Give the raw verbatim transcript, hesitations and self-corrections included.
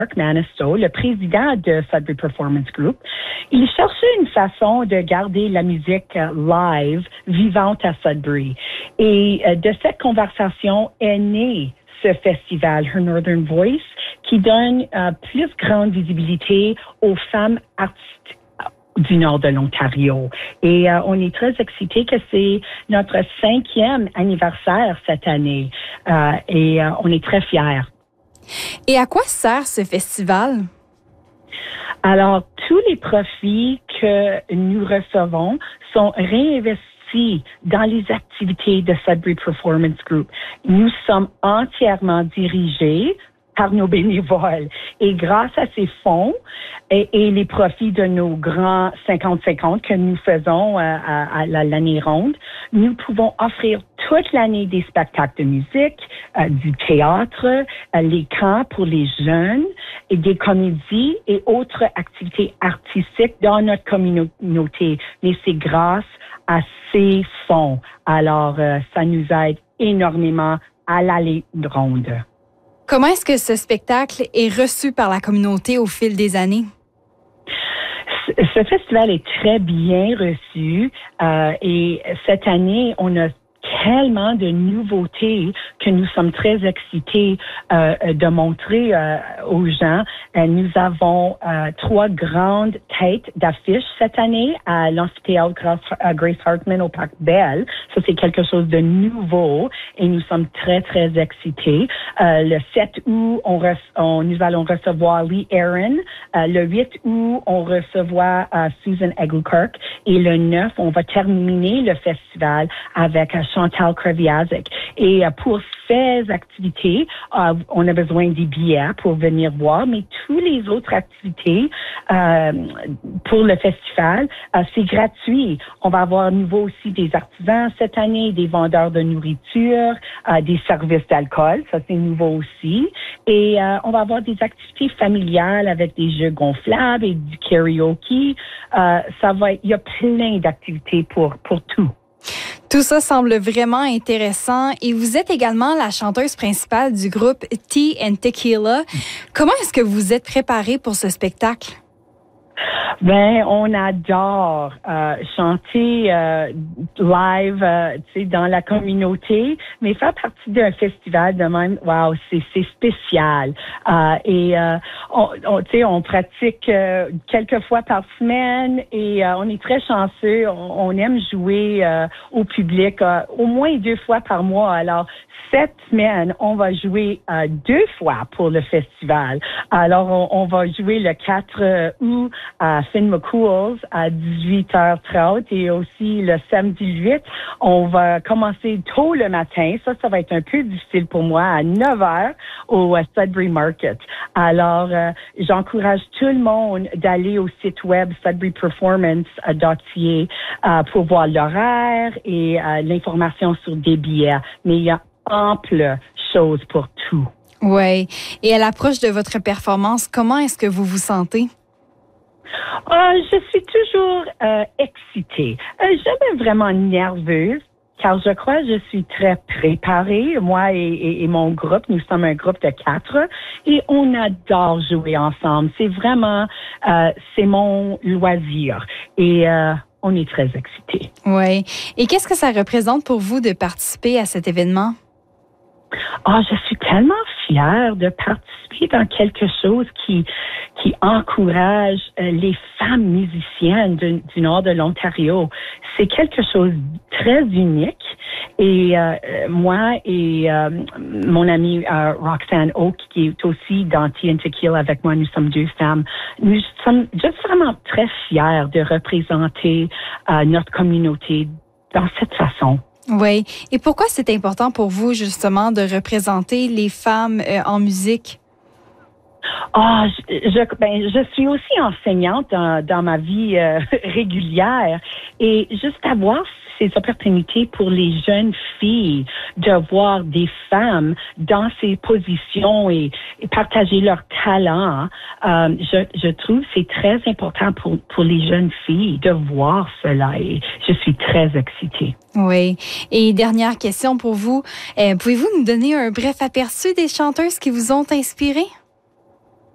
Mark Manisto, le président de Sudbury Performance Group, il cherchait une façon de garder la musique live vivante à Sudbury. Et euh, de cette conversation est né ce festival, Her Northern Voice, qui donne euh, plus grande visibilité aux femmes artistes du nord de l'Ontario. Et euh, on est très excités que c'est notre cinquième anniversaire cette année. Euh, et euh, on est très fiers. Et à quoi sert ce festival? Alors, tous les profits que nous recevons sont réinvestis dans les activités de Sudbury Performance Group. Nous sommes entièrement dirigés par nos bénévoles. Et grâce à ces fonds et, et les profits de nos grands cinquante cinquante que nous faisons euh, à, à l'année ronde, nous pouvons offrir toute l'année des spectacles de musique, euh, du théâtre, euh, les camps pour les jeunes, et des comédies et autres activités artistiques dans notre communauté. Mais c'est grâce à ces fonds. Alors, euh, ça nous aide énormément à l'année ronde. Comment est-ce que ce spectacle est reçu par la communauté au fil des années? Ce festival est très bien reçu euh, et cette année, on a tellement de nouveautés que nous sommes très excités euh, de montrer euh, aux gens. Euh, nous avons euh, trois grandes têtes d'affiches cette année à l'amphithéâtre Grace, uh, Grace Hartman au Parc Bell. Ça, c'est quelque chose de nouveau et nous sommes très, très excités. Euh, le sept août, on, re- on nous allons recevoir Lee Aaron. Euh, le huit août, on recevra uh, Susan Eglukirk. Et le neuf, on va terminer le festival avec uh, Chantal Kreviazek. Et uh, pour ces activités, uh, on a besoin des billets pour venir voir, mais toutes les autres activités uh, pour le festival, uh, c'est gratuit. On va avoir à nouveau aussi des artisans cette année, des vendeurs de nourriture, uh, des services d'alcool, ça c'est nouveau aussi. Et uh, on va avoir des activités familiales avec des jeux gonflables et du karaoke. Uh, ça va, il y a plein d'activités pour, pour tout. Tout ça semble vraiment intéressant et vous êtes également la chanteuse principale du groupe Tea and Tequila. Comment est-ce que vous êtes préparée pour ce spectacle? Ben, on adore euh, chanter euh, live, euh, tu sais, dans la communauté, mais faire partie d'un festival de même, wow, c'est c'est spécial. Euh, et euh, on, on tu sais, on pratique euh, quelques fois par semaine et euh, on est très chanceux. On, on aime jouer euh, au public euh, au moins deux fois par mois. Alors cette semaine, on va jouer euh, deux fois pour le festival. Alors, on, on va jouer le quatre août à Finn McCool's à dix-huit heures trente et aussi le samedi huit, on va commencer tôt le matin. Ça, ça va être un peu difficile pour moi à neuf heures au uh, Sudbury Market. Alors, euh, j'encourage tout le monde d'aller au site web sudbury performance dot c a euh, pour voir l'horaire et euh, l'information sur des billets. Mais il y a ample chose pour tout. Oui. Et à l'approche de votre performance, comment est-ce que vous vous sentez? Oh, je suis toujours euh, excitée. Euh, jamais vraiment nerveuse, car je crois que je suis très préparée. Moi et, et, et mon groupe, nous sommes un groupe de quatre et on adore jouer ensemble. C'est vraiment, euh, c'est mon loisir. Et euh, on est très excités. Oui. Et qu'est-ce que ça représente pour vous de participer à cet événement? Oh, je suis tellement fière de participer dans quelque chose qui qui encourage euh, les femmes musiciennes du, du nord de l'Ontario. C'est quelque chose de très unique. Et euh, moi et euh, mon amie euh, Roxanne Oak, qui est aussi dans Tea and Tequila avec moi, nous sommes deux femmes. Nous sommes juste vraiment très fiers de représenter euh, notre communauté dans cette façon. Oui. Et pourquoi c'est important pour vous, justement, de représenter les femmes euh, en musique? Ah, oh, je, je, ben, je suis aussi enseignante dans, dans ma vie euh, régulière et juste avoir ces opportunités pour les jeunes filles de voir des femmes dans ces positions et, et partager leurs talents. Euh, je, je trouve que c'est très important pour, pour les jeunes filles de voir cela et je suis très excitée. Oui. Et dernière question pour vous. Euh, pouvez-vous nous donner un bref aperçu des chanteuses qui vous ont inspiré?